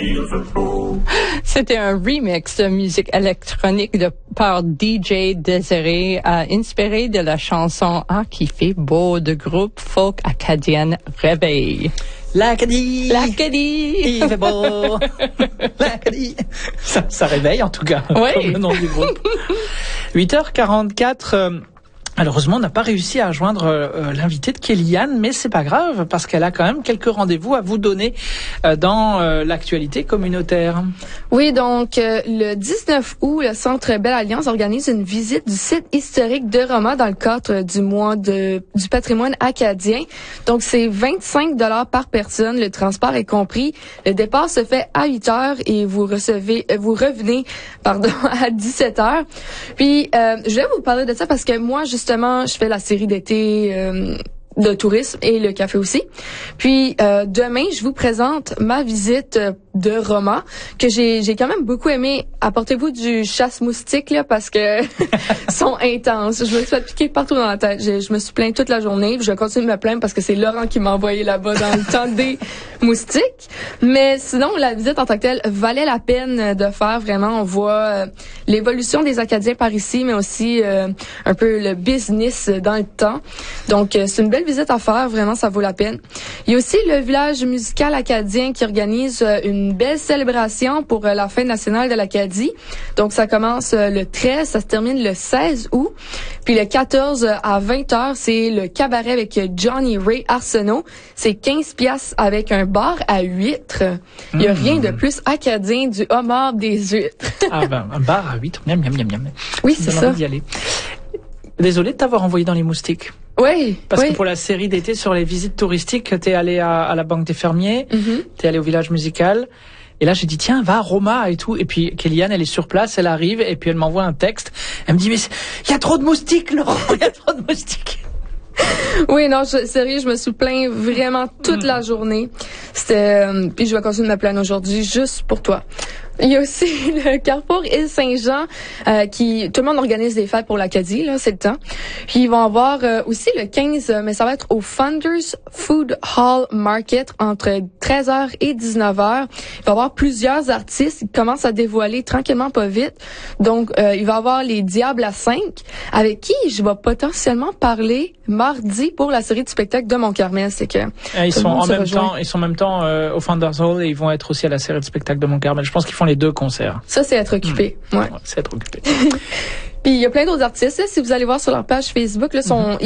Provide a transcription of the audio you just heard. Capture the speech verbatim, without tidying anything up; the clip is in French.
C'était un remix de musique électronique de par D J Désiré, euh, inspiré de la chanson « Ah, qui fait beau » de groupe folk acadienne Réveil. L'Acadie, L'Acadie, il fait beau. L'Acadie, ça, ça réveille en tout cas, oui. Comme le nom du groupe. huit heures quarante-quatre. Euh, Malheureusement, on n'a pas réussi à joindre euh, l'invité de Kellyanne, mais c'est pas grave parce qu'elle a quand même quelques rendez-vous à vous donner euh, dans euh, l'actualité communautaire. Oui, donc euh, le dix-neuf août, le Centre Belle Alliance organise une visite du site historique de Roma dans le cadre du mois de du patrimoine acadien. Donc c'est vingt-cinq dollars par personne, le transport est compris. Le départ se fait à huit heures et vous recevez euh, vous revenez pardon à dix-sept heures. Puis euh, je vais vous parler de ça parce que moi justement Justement, je fais la série d'été euh, de tourisme et le café aussi. Puis euh, demain, je vous présente ma visite de Roma que j'ai j'ai quand même beaucoup aimé. Apportez-vous du chasse-moustique là parce que sont intenses. Je me suis fait piquer partout dans la tête. Je, je me suis plaint toute la journée. Je continue de me plaindre parce que c'est Laurent qui m'a envoyé là-bas dans le temps des moustiques. Mais sinon, la visite en tant que telle valait la peine de faire. Vraiment, on voit euh, l'évolution des Acadiens par ici, mais aussi euh, un peu le business dans le temps. Donc, euh, c'est une belle visite à faire. Vraiment, ça vaut la peine. Il y a aussi le village musical acadien qui organise euh, une belle célébration pour euh, la fête nationale de l'Acadie. Donc, ça commence euh, le treize, ça se termine le seize août. Puis le quatorze à vingt heures, c'est le cabaret avec Johnny Ray Arsenault. C'est quinze piastres avec un bar à huîtres. Il y a mmh. rien de plus acadien du homard des huîtres. Ah ben, un bar à huîtres, miam, miam, miam, miam. Oui, c'est ça. D'y aller. Désolé de t'avoir envoyé dans les moustiques. Oui. Parce oui. que pour la série d'été sur les visites touristiques, t'es allé à, à la Banque des Fermiers, mm-hmm. t'es allé au village musical. Et là, j'ai dit, tiens, va à Roma et tout. Et puis, Kellyanne, elle est sur place, elle arrive, et puis elle m'envoie un texte. Elle me dit, mais il y a trop de moustiques, Laurent, il y a trop de moustiques. Oui, non, je, sérieux, je me suis plaint vraiment toute mm. la journée. C'était, euh, puis je vais continuer de me plaindre aujourd'hui juste pour toi. Il y a aussi le Carrefour Île-Saint-Jean euh, qui tout le monde organise des fêtes pour l'Acadie, là, c'est le temps. Puis ils vont avoir euh, aussi le quinze, mais ça va être au Founders Food Hall Market entre treize heures et dix-neuf heures. Il va y avoir plusieurs artistes qui commencent à dévoiler tranquillement pas vite. Donc euh, il va y avoir les Diables à cinq avec qui je vais potentiellement parler mardi pour la série de spectacles de Mont-Carmel. C'est que et ils sont en même rejoint. temps, ils sont en même temps euh, au Founders Hall et ils vont être aussi à la série de spectacles de Mont-Carmel. Je pense qu'ils font les deux concerts. Ça, c'est être occupé. Mmh. Ouais. ouais. C'est être occupé. Puis il y a plein d'autres artistes. Là, si vous allez voir sur leur page Facebook, là, sont